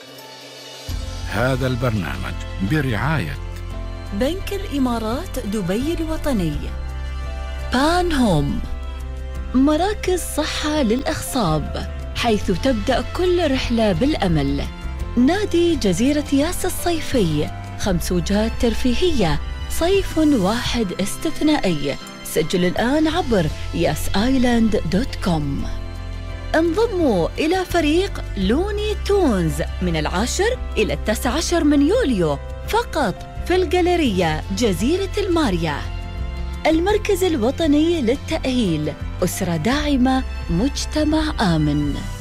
هذا البرنامج برعاية بنك الإمارات دبي الوطني، بان هوم، مراكز صحة للأخصاب حيث تبدأ كل رحلة بالأمل، نادي جزيرة ياس الصيفي، 5 وجهات ترفيهية، صيف واحد استثنائي. سجل الآن عبر yasisland.com. انضموا إلى فريق لوني تونز من 10 إلى 19 من يوليو فقط في الجاليريا جزيرة الماريا. المركز الوطني للتأهيل، أسرة داعمة، مجتمع آمن.